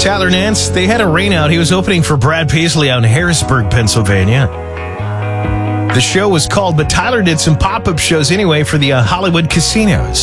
Tyler Nance, they had a rain out. He was opening for Brad Paisley out in Harrisburg, Pennsylvania. The show was called, but Tyler did some pop-up shows anyway for the Hollywood casinos.